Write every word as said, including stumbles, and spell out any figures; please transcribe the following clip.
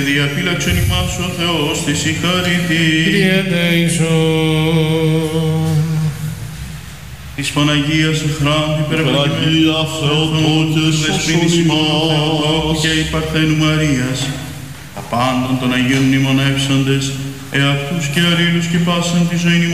Διαφύλαξον ημάς ο Θεός της η χαρίτη. Κύριε ελέησον. Της Παναγίας Χράντη Παναγία Θεοτόκε σώσον ημάς. Και η Παρθένου Μαρίας, απάντων των Αγίων μνημονεύσαντες, εαυτούς και αλλήλους και πάσαν τη ζωή